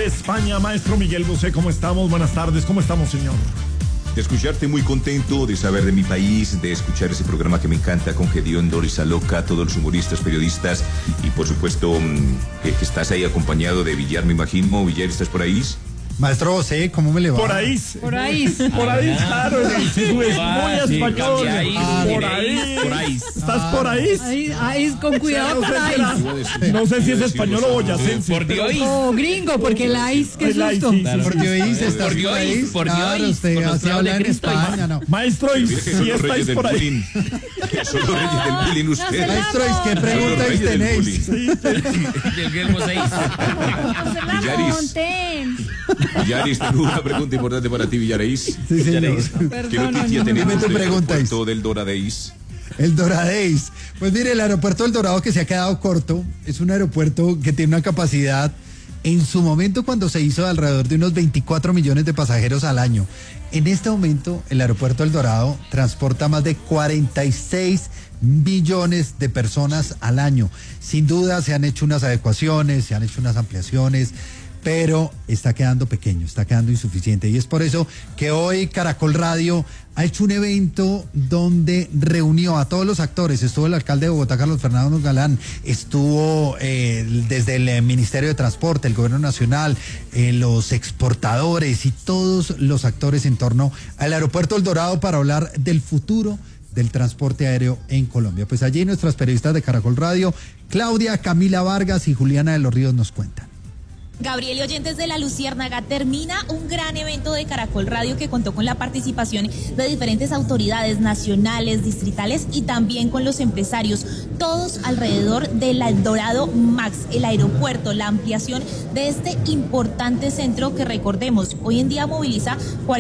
Desde España, maestro Miguel Bosé, ¿cómo estamos? Buenas tardes, ¿cómo estamos, señor? De escucharte muy contento, de saber de mi país, de escuchar ese programa que me encanta con Gediondo, Risa Loca, todos los humoristas, periodistas y por supuesto que estás ahí acompañado de Villar, me imagino. Villar, ¿estás por ahí? Maestro José, ¿cómo me le va? Por ahí, claro, sí, es muy español. Por ahí. ¿Estás por ahí? Ahí, con cuidado con ahí. No sé si es español o boyacense. Por Dios. O gringo, porque el ice, qué susto. Por Dios, ¿estás por ahí? Claro, usted así habla en España, ¿no? Maestro, ¿y si estáis por ahí? Son los reyes del bullying ustedes. Maestro, ¿y qué preguntas tenéis? Villaris, tengo una pregunta importante para ti, Villareis. Sí, señor. ¿Qué noticia tenemos tu del pregunta aeropuerto del Doradeis? El Doradeis. Pues mire, el aeropuerto del Dorado, que se ha quedado corto, es un aeropuerto que tiene una capacidad, en su momento cuando se hizo, de alrededor de unos 24 millones de pasajeros al año. En este momento, el aeropuerto del Dorado transporta más de 46 millones de personas al año. Sin duda se han hecho unas adecuaciones, se han hecho unas ampliaciones, pero está quedando pequeño, está quedando insuficiente. Y es por eso que hoy Caracol Radio ha hecho un evento donde reunió a todos los actores. Estuvo el alcalde de Bogotá, Carlos Fernando Galán, estuvo desde el Ministerio de Transporte, el Gobierno Nacional, los exportadores y todos los actores en torno al aeropuerto El Dorado para hablar del futuro del transporte aéreo en Colombia. Pues allí nuestras periodistas de Caracol Radio, Claudia, Camila Vargas y Juliana de los Ríos nos cuentan. Gabriel y oyentes de La Luciérnaga, termina un gran evento de Caracol Radio que contó con la participación de diferentes autoridades nacionales, distritales y también con los empresarios, todos alrededor del El Dorado Max, el aeropuerto, la ampliación de este importante centro que, recordemos, hoy en día moviliza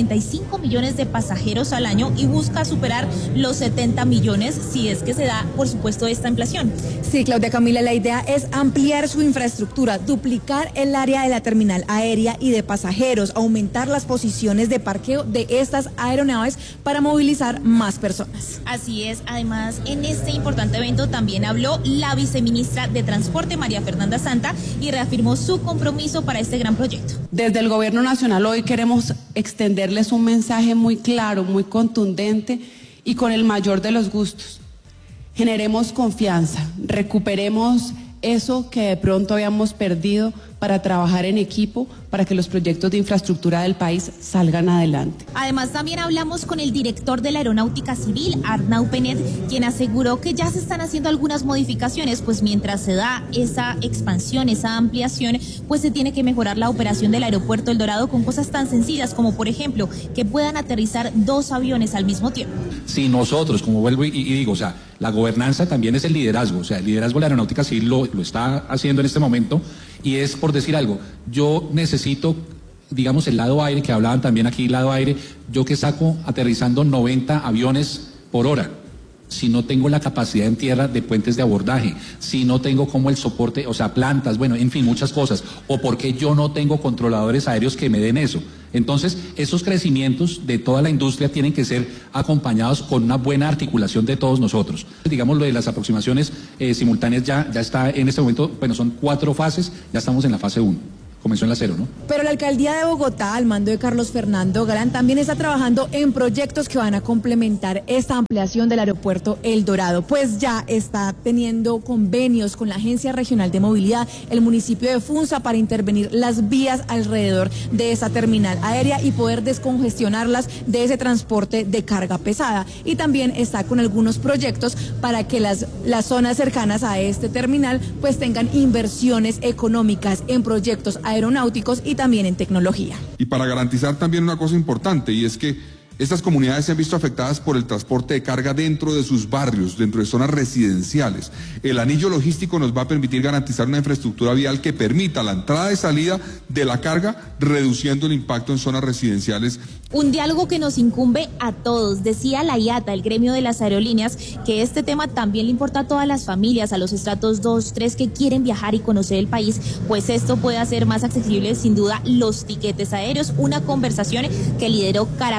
45 millones de pasajeros al año y busca superar los 70 millones si es que se da, por supuesto, esta ampliación. Sí, Claudia, Camila, la idea es ampliar su infraestructura, duplicar el área de la terminal aérea y de pasajeros, aumentar las posiciones de parqueo de estas aeronaves para movilizar más personas. Así es, además en este importante evento también habló la viceministra de Transporte, María Fernanda Santa, y reafirmó su compromiso para este gran proyecto. Desde el Gobierno Nacional hoy queremos extenderles un mensaje muy claro, muy contundente y con el mayor de los gustos. Generemos confianza, recuperemos eso que de pronto habíamos perdido para trabajar en equipo, para que los proyectos de infraestructura del país salgan adelante. Además, también hablamos con el director de la Aeronáutica Civil, Arnau Penet, quien aseguró que ya se están haciendo algunas modificaciones, pues mientras se da esa expansión, esa ampliación, pues se tiene que mejorar la operación del aeropuerto El Dorado con cosas tan sencillas como, por ejemplo, que puedan aterrizar 2 aviones al mismo tiempo. Si nosotros, como vuelvo y digo, o sea, la gobernanza también es el liderazgo, o sea, el liderazgo de la Aeronáutica Civil lo está haciendo en este momento. Y es por decir algo, yo necesito, digamos, el lado aire, que hablaban también aquí, lado aire, yo que saco aterrizando 90 aviones por hora, si no tengo la capacidad en tierra de puentes de abordaje, si no tengo como el soporte, o sea, plantas, bueno, en fin, muchas cosas, o porque yo no tengo controladores aéreos que me den eso. Entonces, esos crecimientos de toda la industria tienen que ser acompañados con una buena articulación de todos nosotros. Digamos, lo de las aproximaciones simultáneas ya está en este momento, bueno, son 4 fases, ya estamos en la fase 1. Comenzó en la 0, ¿no? Pero la alcaldía de Bogotá, al mando de Carlos Fernando Galán, también está trabajando en proyectos que van a complementar esta ampliación del aeropuerto El Dorado. Pues ya está teniendo convenios con la Agencia Regional de Movilidad, el municipio de Funza, para intervenir las vías alrededor de esa terminal aérea y poder descongestionarlas de ese transporte de carga pesada. Y también está con algunos proyectos para que las zonas cercanas a este terminal pues tengan inversiones económicas en proyectos aeronáuticos y también en tecnología. Y para garantizar también una cosa importante, y es que estas comunidades se han visto afectadas por el transporte de carga dentro de sus barrios, dentro de zonas residenciales. El anillo logístico nos va a permitir garantizar una infraestructura vial que permita la entrada y salida de la carga, reduciendo el impacto en zonas residenciales. Un diálogo que nos incumbe a todos, decía la IATA, el gremio de las aerolíneas, que este tema también le importa a todas las familias, a los estratos 2, 3 que quieren viajar y conocer el país, pues esto puede hacer más accesible sin duda los tiquetes aéreos, una conversación que lideró Caracol Radio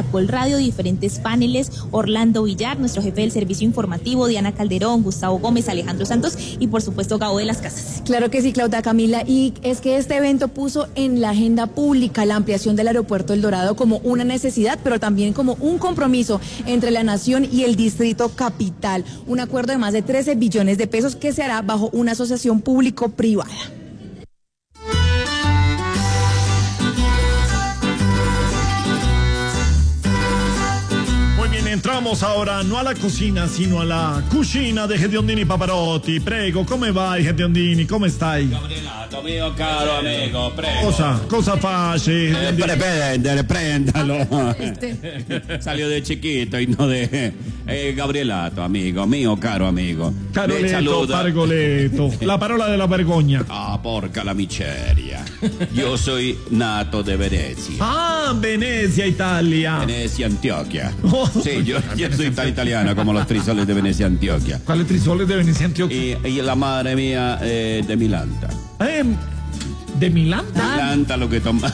Radio, diferentes paneles, Orlando Villar, nuestro jefe del servicio informativo, Diana Calderón, Gustavo Gómez, Alejandro Santos y por supuesto Gabo de las Casas. Claro que sí, Claudia Camila, y es que este evento puso en la agenda pública la ampliación del aeropuerto El Dorado como una necesidad, pero también como un compromiso entre la nación y el distrito capital. Un acuerdo de más de 13 billones de pesos que se hará bajo una asociación público-privada. Entramos ahora no a la cocina, sino a la cucina de Gediondini Paparotti. Prego, come vai Gediondini? Come stai? Gabrielato, mio caro amico, prego. Cosa face? Préndalo. Salió de chiquito y no de... Gabrielato, amigo, mio caro amigo. Caroletto, Pargoletto, la parola della vergogna. Ah, porca la miseria. Yo soy nato de Venecia. Ah, Venezia, Italia. Venecia, Antioquia. Sí, yo soy tan italiano como los trisoles de Venecia, Antioquia. ¿Cuáles trisoles de Venecia, Antioquia? Y la madre mía de Milanta. ¿De Milanta? Milanta, lo que tomaba.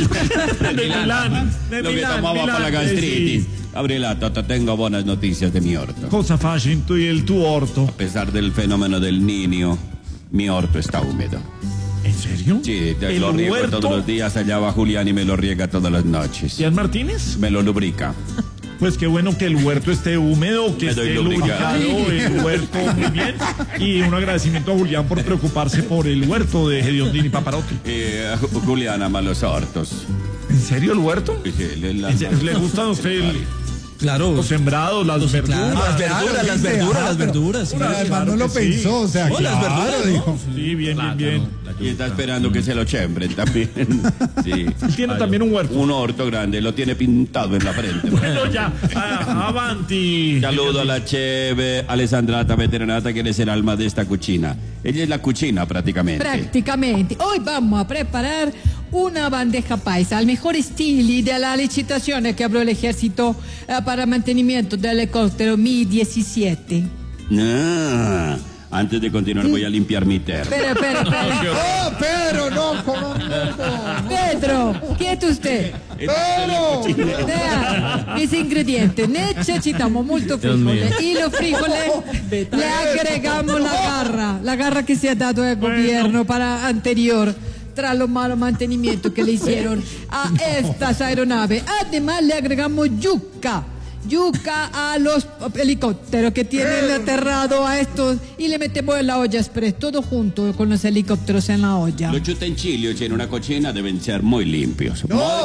Lo que tomaba para la gastritis. Sí. Gabrielato, te tengo buenas noticias de mi orto. Cosa faccio il tuo orto? A pesar del fenómeno del Niño, mi orto está húmedo. ¿En serio? Sí, lo riego huerto? todos los días. Allá va Julián y me lo riega todas las noches. ¿Y al Martínez? Me lo lubrica. Pues qué bueno que el huerto esté húmedo, que esté lubricado el huerto muy bien. Y un agradecimiento a Julián por preocuparse por el huerto de Gediondini Paparotti. Julián ama los hortos. ¿En serio el huerto? ¿Le gustan a usted Claro. Los sembrados, las verduras. Claro, las verduras. Sí, además no lo pensó, o sea, las verduras, dijo. Sí, bien. Y está esperando que se lo chembren también. Sí. Él tiene también un huerto. Un orto grande, lo tiene pintado en la frente. Bueno, ya, avanti. Saludo a la cheve Alessandrata Veteranata, que es el alma de esta cucina. Ella es la cucina prácticamente. Hoy vamos a preparar una bandeja paisa al mejor estilo de la licitación que abrió el ejército para mantenimiento del helicóptero Mi-17. Ah, antes de continuar voy a limpiar mi termo. Espera. ¡Oh, Pedro, no! Pedro, quieto usted. ¡Pedro! Vea, mis ingredientes. Necesitamos mucho frijoles. Y los frijoles le agregamos la garra que se ha dado el gobierno para anterior, tras los malos mantenimientos que le hicieron a estas aeronaves. Además le agregamos yuca a los helicópteros que tienen aterrado a estos y le metemos en la olla express, todo junto con los helicópteros en la olla. Los utensilios en una cocina deben ser muy limpios.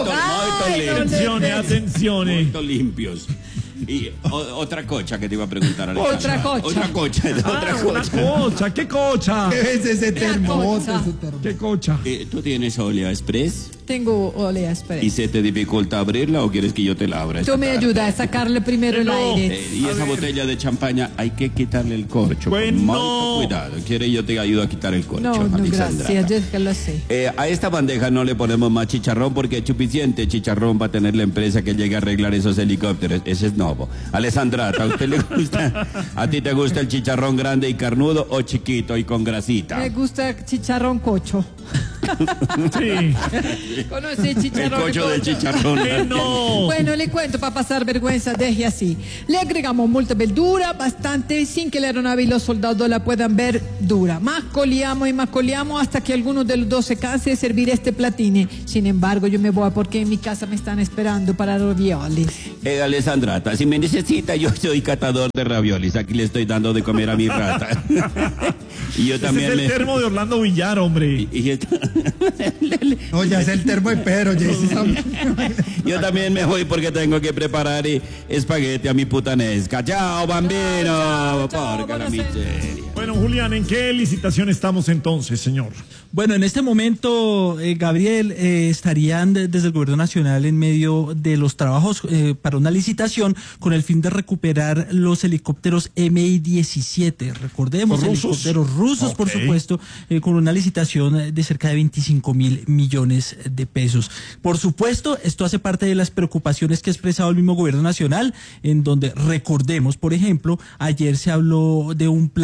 Attenzione. Muy limpios. Y otra cocha que te iba a preguntar, Alejandra. Otra cocha. Una cocha. ¿Qué cocha? ¿Qué es ese termo? ¿Qué cocha? ¿Tú tienes Olea Express? Tengo Olea Express. ¿Y se te dificulta abrirla o quieres que yo te la abra? Tú me ayudas a sacarle primero el aire. Y esa botella de champaña hay que quitarle el corcho. Bueno. Con mucho cuidado. ¿Quiere yo te ayudo a quitar el corcho? No, Alexandra? gracias, yo que lo sé. A esta bandeja no le ponemos más chicharrón porque es suficiente chicharrón para tener la empresa que llegue a arreglar esos helicópteros. Ese es nuevo. Alessandrata, ¿a usted le gusta? ¿A ti te gusta el chicharrón grande y carnudo o chiquito y con grasita? Me gusta chicharrón cocho. Sí. ¿Conoce el chicharrón? El cocho del chicharrón. No. Bueno, le cuento para pasar vergüenza, deje así. Le agregamos mucha verdura, bastante, sin que la aeronave y los soldados la puedan ver dura. Mascoleamos hasta que alguno de los dos se canse de servir este platine. Sin embargo, yo me voy porque en mi casa me están esperando para raviolis. Alessandrata, si me necesita, yo soy catador de raviolis. Aquí le estoy dando de comer a mi rata. Y yo también ese es el termo de Orlando Villar, hombre. No, ya es el termo de Pedro, Yo también me voy porque tengo que preparar espagueti a mi putanesca. Chao, bambino. Porca la miseria. Bueno, Julián, ¿en qué licitación estamos entonces, señor? Bueno, en este momento, Gabriel, estarían desde el Gobierno Nacional en medio de los trabajos para una licitación con el fin de recuperar los helicópteros Mi-17. Recordemos, helicópteros rusos, por supuesto, con una licitación de cerca de 25.000 millones de pesos. Por supuesto, esto hace parte de las preocupaciones que ha expresado el mismo Gobierno Nacional, en donde, recordemos, por ejemplo, ayer se habló de un plan con el Gobierno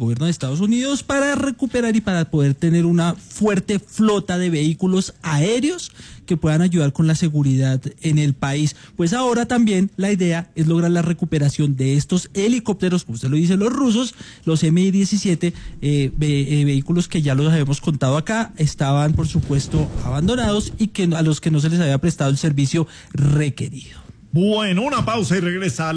gobierno de Estados Unidos para recuperar y para poder tener una fuerte flota de vehículos aéreos que puedan ayudar con la seguridad en el país. Pues ahora también la idea es lograr la recuperación de estos helicópteros, como usted lo dice, los rusos, los Mi-17, vehículos que ya los habíamos contado acá, estaban por supuesto abandonados y que a los que no se les había prestado el servicio requerido. Bueno, una pausa y regresa.